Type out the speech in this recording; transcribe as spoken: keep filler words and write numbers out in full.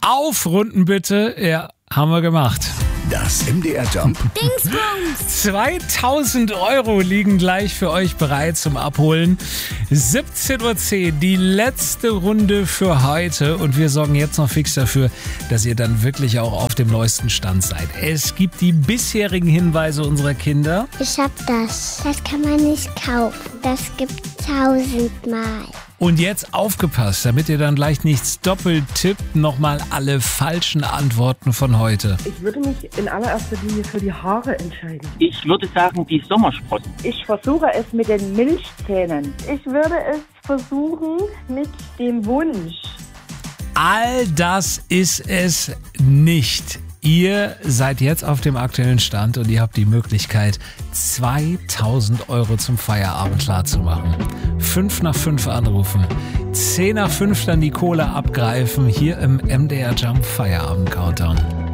Aufrunden bitte. Ja, haben wir gemacht. Das M D R Jump Dingsbums! zweitausend Euro liegen gleich für euch bereit zum Abholen. siebzehn Uhr zehn, die letzte Runde für heute. Und wir sorgen jetzt noch fix dafür, dass ihr dann wirklich auch auf dem neuesten Stand seid. Es gibt die bisherigen Hinweise unserer Kinder. Ich hab das. Das kann man nicht kaufen. Das gibt's tausendmal. Und jetzt aufgepasst, damit ihr dann gleich nichts doppelt tippt, nochmal alle falschen Antworten von heute. Ich würde mich in allererster Linie für die Haare entscheiden. Ich würde sagen, die Sommersprossen. Ich versuche es mit den Milchzähnen. Ich würde es versuchen mit dem Wunsch. All das ist es nicht. Ihr seid jetzt auf dem aktuellen Stand und ihr habt die Möglichkeit, zweitausend Euro zum Feierabend klarzumachen. Fünf nach fünf anrufen, zehn nach fünf dann die Kohle abgreifen, hier im M D R Jump Feierabend Countdown.